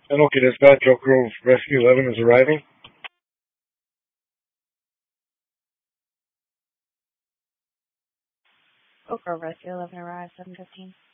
And okay, dispatch, Oak Grove Rescue 11 is arriving. Oak Grove Rescue 11 arrives, 7:15.